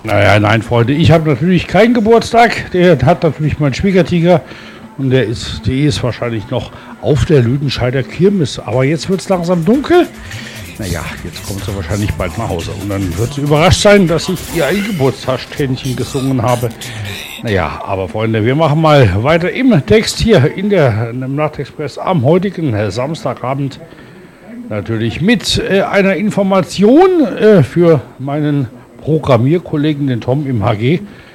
Naja, nein, Freunde, ich habe natürlich keinen Geburtstag. Der hat natürlich mein Schwiegertiger. Und die ist wahrscheinlich noch auf der Lüdenscheider Kirmes. Aber jetzt wird es langsam dunkel. Naja, jetzt kommt sie wahrscheinlich bald nach Hause. Und dann wird sie überrascht sein, dass ich ihr ein Geburtstagständchen gesungen habe. Naja, aber Freunde, wir machen mal weiter im Text hier im Nachtexpress am heutigen Samstagabend. Natürlich mit einer Information für meinen Programmierkollegen, den Tom im HG.